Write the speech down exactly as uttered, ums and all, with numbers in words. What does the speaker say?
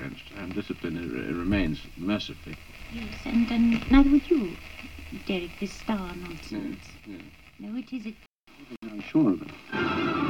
sense, and discipline uh, remains mercifully. Yes, and, and neither would you, Derek, this star nonsense. Yes, yes. No, it is a... I'm sure of it.